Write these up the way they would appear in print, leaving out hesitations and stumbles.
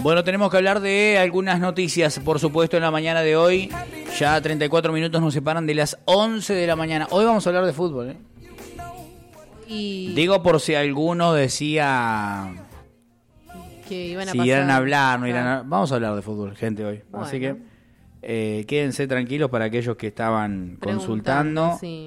Bueno, tenemos que hablar de algunas noticias, por supuesto, en la mañana de hoy. Ya 34 minutos nos separan de las 11 de la mañana. Hoy vamos a hablar de fútbol, ¿eh? Y digo por si alguno decía que iban a si pasar. irán a hablar, no irán a... Vamos a hablar de fútbol, gente, hoy. Bueno. Así que quédense tranquilos para aquellos que estaban consultando. Sí.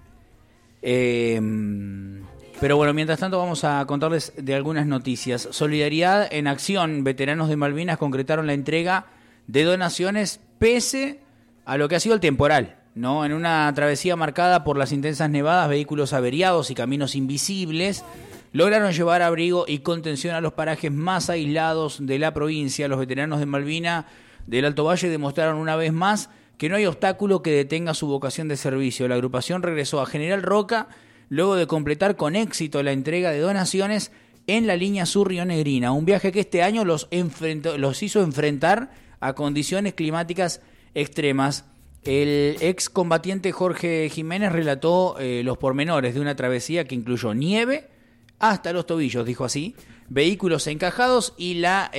Pero bueno, mientras tanto vamos a contarles de algunas noticias. Solidaridad en Acción. Veteranos de Malvinas concretaron la entrega de donaciones pese a lo que ha sido el temporal, ¿no? En una travesía marcada por las intensas nevadas, vehículos averiados y caminos invisibles, lograron llevar abrigo y contención a los parajes más aislados de la provincia. Los veteranos de Malvinas del Alto Valle demostraron una vez más que no hay obstáculo que detenga su vocación de servicio. La agrupación regresó a General Roca luego de completar con éxito la entrega de donaciones en la línea sur rionegrina, un viaje que este año los hizo enfrentar a condiciones climáticas extremas. El excombatiente Jorge Jiménez relató los pormenores de una travesía que incluyó nieve hasta los tobillos, dijo así, vehículos encajados y la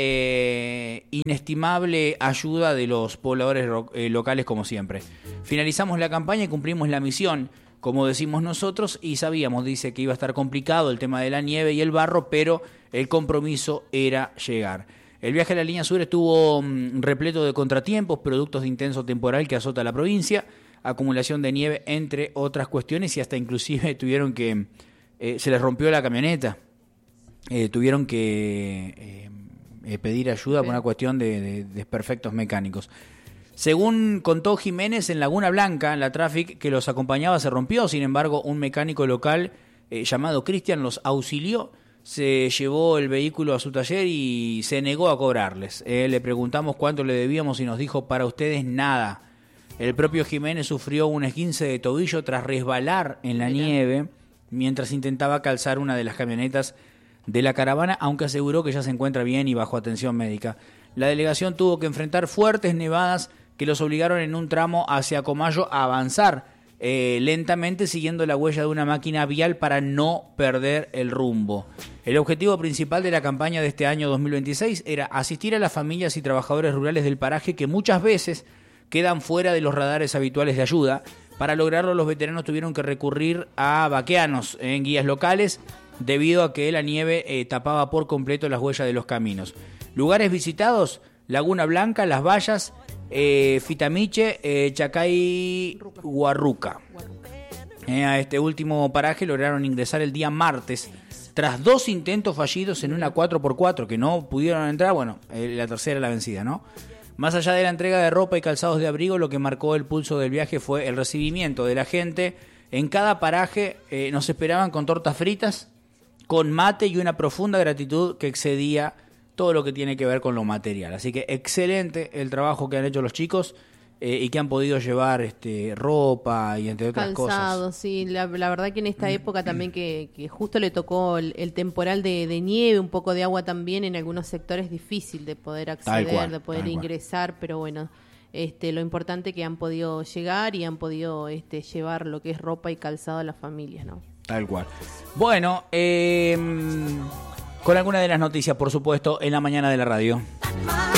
inestimable ayuda de los pobladores locales como siempre. Finalizamos la campaña y cumplimos la misión, como decimos nosotros, y sabíamos, dice, que iba a estar complicado el tema de la nieve y el barro, pero el compromiso era llegar. El viaje a la línea sur estuvo repleto de contratiempos, productos de intenso temporal que azota la provincia, acumulación de nieve, entre otras cuestiones, y hasta inclusive tuvieron que... se les rompió la camioneta, tuvieron que pedir ayuda por una cuestión de desperfectos mecánicos. Según contó Jiménez, en Laguna Blanca, la Traffic que los acompañaba se rompió. Sin embargo, un mecánico local llamado Cristian los auxilió, se llevó el vehículo a su taller y se negó a cobrarles. Le preguntamos cuánto le debíamos y nos dijo: para ustedes nada. El propio Jiménez sufrió un esguince de tobillo tras resbalar en la nieve mientras intentaba calzar una de las camionetas de la caravana, aunque aseguró que ya se encuentra bien y bajo atención médica. La delegación tuvo que enfrentar fuertes nevadas que los obligaron en un tramo hacia Comayo a avanzar lentamente, siguiendo la huella de una máquina vial para no perder el rumbo. El objetivo principal de la campaña de este año 2026 era asistir a las familias y trabajadores rurales del paraje que muchas veces quedan fuera de los radares habituales de ayuda. Para lograrlo, los veteranos tuvieron que recurrir a vaqueanos en guías locales debido a que la nieve tapaba por completo las huellas de los caminos. Lugares visitados: Laguna Blanca, Las Vallas, Fitamiche, Chacay, Huarruca. A este último paraje lograron ingresar el día martes tras 2 intentos fallidos en una 4x4 que no pudieron entrar. Bueno, la tercera la vencida, ¿no? Más allá de la entrega de ropa y calzados de abrigo, lo que marcó el pulso del viaje fue el recibimiento de la gente. En cada paraje nos esperaban con tortas fritas, con mate y una profunda gratitud que excedía todo lo que tiene que ver con lo material. Así que excelente el trabajo que han hecho los chicos y que han podido llevar ropa y entre otras Calzado, cosas. Sí, la verdad que en esta época también que justo le tocó el temporal de nieve, un poco de agua también, en algunos sectores difícil de poder acceder, de poder ingresar, pero bueno, lo importante que han podido llegar y han podido llevar lo que es ropa y calzado a las familias, ¿no? Tal cual. Bueno, con alguna de las noticias, por supuesto, en la mañana de la radio.